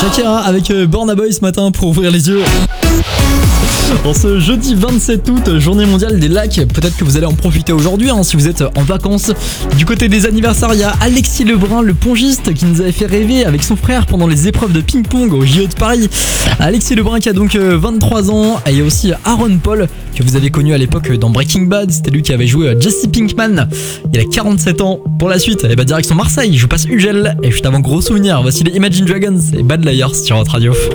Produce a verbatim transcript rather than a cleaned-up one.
Shakira avec Burna Boy ce matin pour ouvrir les yeux. En ce jeudi vingt-sept août, journée mondiale des lacs, peut-être que vous allez en profiter aujourd'hui hein, si vous êtes en vacances. Du côté des anniversaires, il y a Alexis Lebrun, le pongiste, qui nous avait fait rêver avec son frère pendant les épreuves de ping-pong au J O de Paris. Alexis Lebrun qui a donc vingt-trois ans, et il y a aussi Aaron Paul, que vous avez connu à l'époque dans Breaking Bad, c'était lui qui avait joué Jesse Pinkman. Il a quarante-sept ans. Pour la suite, et bah direction Marseille, je passe Ugel, et juste avant gros souvenir, voici les Imagine Dragons et Bad Liars sur votre radio.